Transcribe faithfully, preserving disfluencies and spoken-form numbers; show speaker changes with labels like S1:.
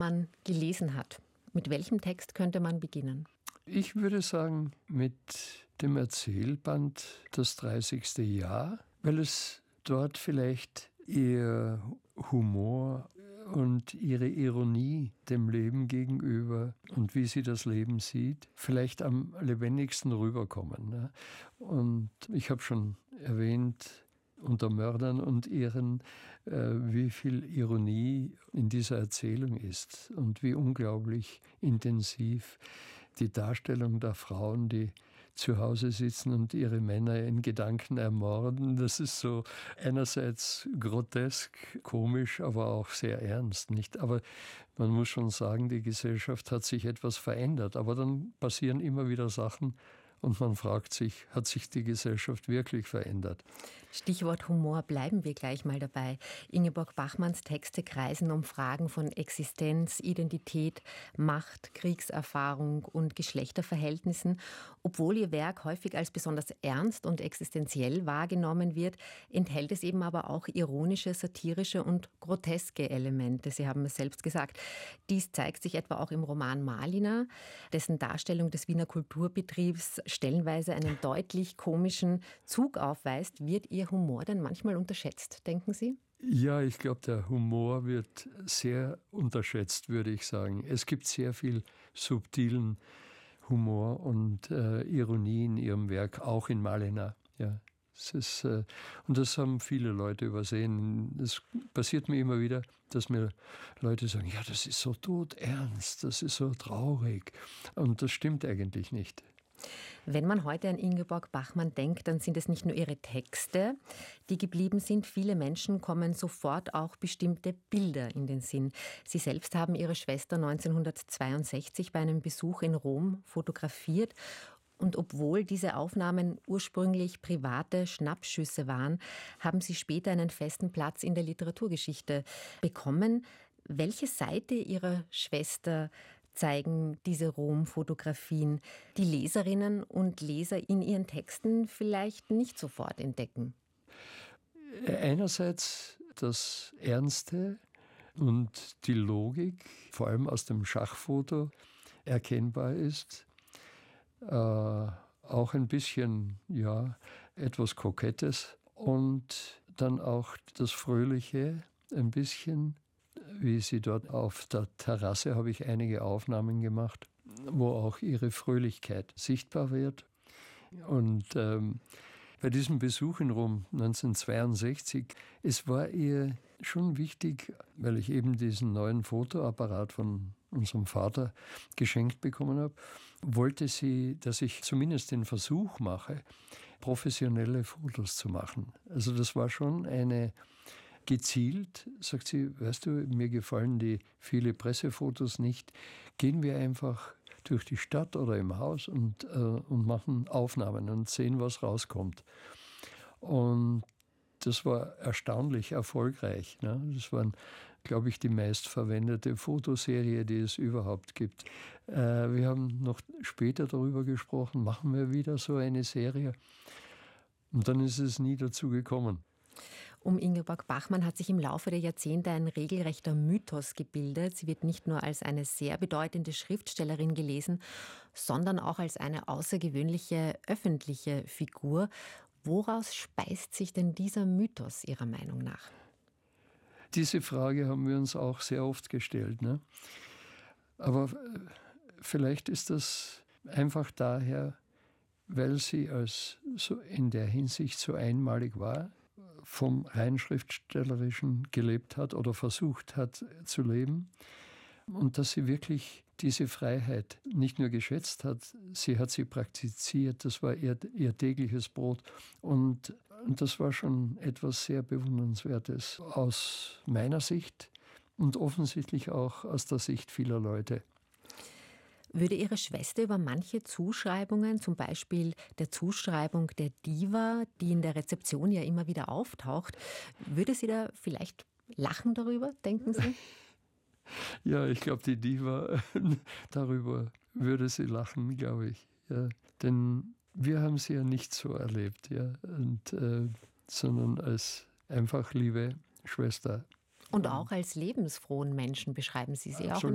S1: man gelesen hat. Mit welchem Text könnte man beginnen?
S2: Ich würde sagen, mit dem Erzählband Das dreißigste Jahr, weil es dort vielleicht ihr Humor und ihre Ironie dem Leben gegenüber und wie sie das Leben sieht, vielleicht am lebendigsten rüberkommen. Ne? Und ich habe schon erwähnt, unter Mördern und Irren, äh, wie viel Ironie in dieser Erzählung ist und wie unglaublich intensiv die Darstellung der Frauen, die zu Hause sitzen und ihre Männer in Gedanken ermorden. Das ist so einerseits grotesk, komisch, aber auch sehr ernst, nicht? Aber man muss schon sagen, die Gesellschaft hat sich etwas verändert. Aber dann passieren immer wieder Sachen, und man fragt sich, hat sich die Gesellschaft wirklich verändert?
S1: Stichwort Humor, bleiben wir gleich mal dabei. Ingeborg Bachmanns Texte kreisen um Fragen von Existenz, Identität, Macht, Kriegserfahrung und Geschlechterverhältnissen. Obwohl ihr Werk häufig als besonders ernst und existenziell wahrgenommen wird, enthält es eben aber auch ironische, satirische und groteske Elemente. Sie haben es selbst gesagt. Dies zeigt sich etwa auch im Roman Malina, dessen Darstellung des Wiener Kulturbetriebs stellenweise einen deutlich komischen Zug aufweist. Wird Ihr Humor denn manchmal unterschätzt, denken Sie?
S2: Ja, ich glaube, der Humor wird sehr unterschätzt, würde ich sagen. Es gibt sehr viel subtilen Humor und äh, Ironie in Ihrem Werk, auch in Malina. Ja, es ist, äh, und das haben viele Leute übersehen. Es passiert mir immer wieder, dass mir Leute sagen, ja, das ist so todernst, das ist so traurig. Und das stimmt eigentlich nicht.
S1: Wenn man heute an Ingeborg Bachmann denkt, dann sind es nicht nur ihre Texte, die geblieben sind. Viele Menschen kommen sofort auch bestimmte Bilder in den Sinn. Sie selbst haben ihre Schwester neunzehnhundertzweiundsechzig bei einem Besuch in Rom fotografiert. Und obwohl diese Aufnahmen ursprünglich private Schnappschüsse waren, haben sie später einen festen Platz in der Literaturgeschichte bekommen. Welche Seite ihrer Schwester zeigen diese Rom-Fotografien, die Leserinnen und Leser in ihren Texten vielleicht nicht sofort entdecken?
S2: Einerseits das Ernste und die Logik, vor allem aus dem Schachfoto, erkennbar ist. Äh, auch ein bisschen, ja, etwas Kokettes. Und dann auch das Fröhliche, ein bisschen, wie sie dort auf der Terrasse, habe ich einige Aufnahmen gemacht, wo auch ihre Fröhlichkeit sichtbar wird. Und ähm, bei diesem Besuch in Rom neunzehnhundertzweiundsechzig, es war ihr schon wichtig, weil ich eben diesen neuen Fotoapparat von unserem Vater geschenkt bekommen habe, wollte sie, dass ich zumindest den Versuch mache, professionelle Fotos zu machen. Also das war schon eine gezielt, sagt sie, weißt du, mir gefallen die viele Pressefotos nicht, gehen wir einfach durch die Stadt oder im Haus und, äh, und machen Aufnahmen und sehen, was rauskommt. Und das war erstaunlich erfolgreich. Ne? Das war, glaube ich, die meistverwendete Fotoserie, die es überhaupt gibt. Äh, wir haben noch später darüber gesprochen, machen wir wieder so eine Serie? Und dann ist es nie dazu gekommen.
S1: Um Ingeborg Bachmann hat sich im Laufe der Jahrzehnte ein regelrechter Mythos gebildet. Sie wird nicht nur als eine sehr bedeutende Schriftstellerin gelesen, sondern auch als eine außergewöhnliche öffentliche Figur. Woraus speist sich denn dieser Mythos Ihrer Meinung nach?
S2: Diese Frage haben wir uns auch sehr oft gestellt, ne? Aber vielleicht ist das einfach daher, weil sie als so in der Hinsicht so einmalig war, vom rein Schriftstellerischen gelebt hat oder versucht hat zu leben und dass sie wirklich diese Freiheit nicht nur geschätzt hat, sie hat sie praktiziert, das war ihr, ihr tägliches Brot und, und das war schon etwas sehr Bewundernswertes aus meiner Sicht und offensichtlich auch aus der Sicht vieler Leute.
S1: Würde Ihre Schwester über manche Zuschreibungen, zum Beispiel der Zuschreibung der Diva, die in der Rezeption ja immer wieder auftaucht, würde sie da vielleicht lachen darüber, denken Sie?
S2: Ja, ich glaube, die Diva, darüber würde sie lachen, glaube ich. Ja. Denn wir haben sie ja nicht so erlebt, ja, und, äh, sondern als einfach liebe Schwester.
S1: Und auch als lebensfrohen Menschen beschreiben Sie sie auch.